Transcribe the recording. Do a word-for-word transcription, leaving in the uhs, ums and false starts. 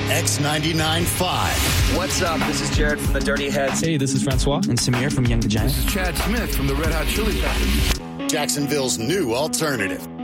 X ninety-nine point five. What's up? This is Jared from the Dirty Heads. Hey, this is Francois and Samir from Young the Giant. This is Chad Smith from the Red Hot Chili Peppers. Jacksonville's new alternative.